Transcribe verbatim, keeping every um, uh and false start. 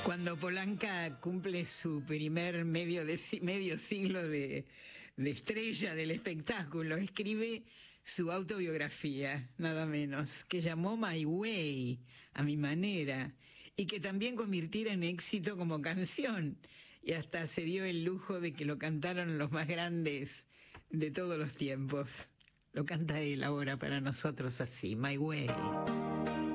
Cuando Polanca cumple su primer medio, de, medio siglo de, de estrella del espectáculo, escribe su autobiografía, nada menos, que llamó My Way, a mi manera, y que también convirtiera en éxito como canción, y hasta se dio el lujo de que lo cantaron los más grandes de todos los tiempos. Lo canta él ahora para nosotros así, My Way.